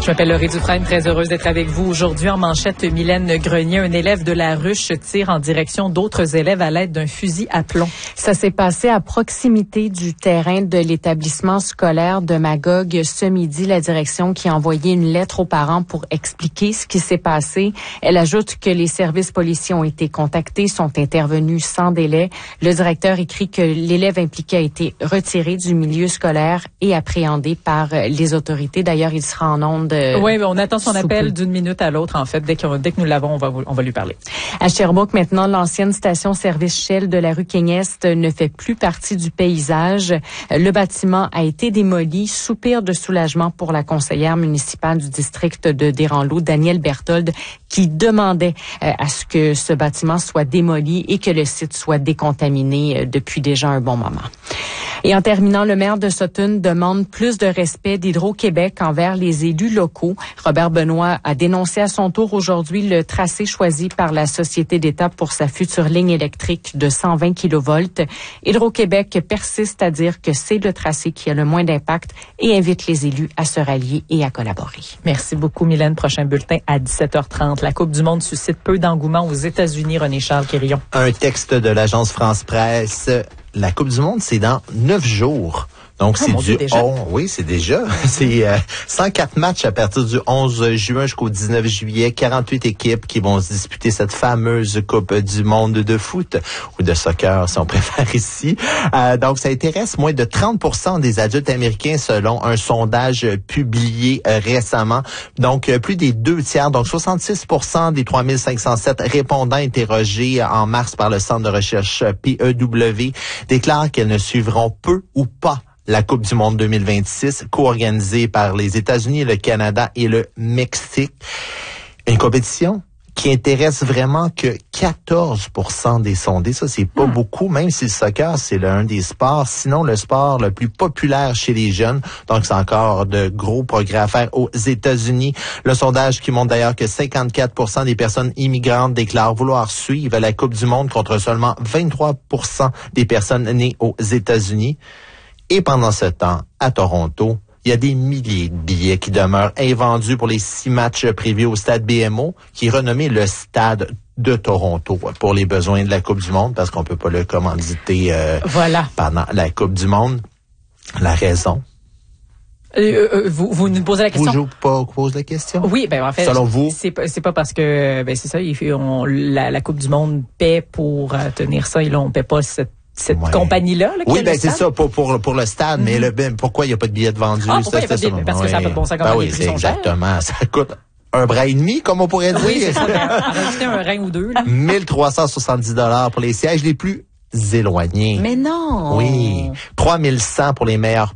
Je m'appelle Laurie Dufresne, très heureuse d'être avec vous aujourd'hui. En manchette, Mylène Grenier, un élève de la Ruche tire en direction d'autres élèves à l'aide d'un fusil à plomb. Ça s'est passé à proximité du terrain de l'établissement scolaire de Magog ce midi. La direction qui a envoyé une lettre aux parents pour expliquer ce qui s'est passé. Elle ajoute que les services policiers ont été contactés, sont intervenus sans délai. Le directeur écrit que l'élève impliqué a été retiré du milieu scolaire et appréhendé par les autorités. D'ailleurs, il sera en onde. Oui, mais on attend son appel d'une minute à l'autre, en fait. Dès que nous l'avons, on va lui parler. À Sherbrooke, maintenant, l'ancienne station-service Shell de la rue King-Est ne fait plus partie du paysage. Le bâtiment a été démoli. Soupir de soulagement pour la conseillère municipale du district de Desranleau, Danielle Berthold, qui demandait à ce que ce bâtiment soit démoli et que le site soit décontaminé depuis déjà un bon moment. Et en terminant, le maire de Sutton demande plus de respect d'Hydro-Québec envers les élus locaux. Robert Benoît a dénoncé à son tour aujourd'hui le tracé choisi par la Société d'État pour sa future ligne électrique de 120 kV. Hydro-Québec persiste à dire que c'est le tracé qui a le moins d'impact et invite les élus à se rallier et à collaborer. Merci beaucoup, Mylène. Prochain bulletin à 17h30. La Coupe du monde suscite peu d'engouement aux États-Unis. René-Charles Quérillon. Un texte de l'agence France-Presse. La Coupe du monde, c'est dans 9 jours. Donc, c'est du 11. Oui, c'est déjà. C'est 104 matchs à partir du 11 juin jusqu'au 19 juillet. 48 équipes qui vont se disputer cette fameuse Coupe du monde de foot ou de soccer, si on préfère ici. Donc, ça intéresse moins de 30% des adultes américains selon un sondage publié récemment. Donc, plus des 2/3, donc 66% des 3507 répondants interrogés en mars par le centre de recherche PEW déclarent qu'elles ne suivront peu ou pas la Coupe du monde 2026, co-organisée par les États-Unis, le Canada et le Mexique. Une compétition qui intéresse vraiment que 14% des sondés. Ça, c'est pas beaucoup, même si le soccer, c'est un des sports, sinon le sport le plus populaire chez les jeunes. Donc, c'est encore de gros progrès à faire aux États-Unis. Le sondage qui montre d'ailleurs que 54% des personnes immigrantes déclarent vouloir suivre la Coupe du monde contre seulement 23% des personnes nées aux États-Unis. Et pendant ce temps, à Toronto, il y a des milliers de billets qui demeurent invendus pour les 6 matchs prévus au stade BMO, qui est renommé le stade de Toronto pour les besoins de la Coupe du monde, parce qu'on peut pas le commanditer pendant la Coupe du monde. La raison? Vous nous posez la question? Vous posez la question? Oui, en fait, selon vous, c'est pas parce que c'est ça, la Coupe du monde paie pour tenir ça, et là on paie pas cette compagnie-là. Oui, c'est ça, pour le stade, mais pourquoi il n'y a pas de billets de vendus? Parce que ça n'a pas de bon sens. C'est exactement. Ça coûte un bras et demi, comme on pourrait dire. Oui, c'est ça. Rajouter un rein ou deux. 1 370 $ pour les sièges les plus éloignés. Mais non! Oui. 3 100 pour les meilleurs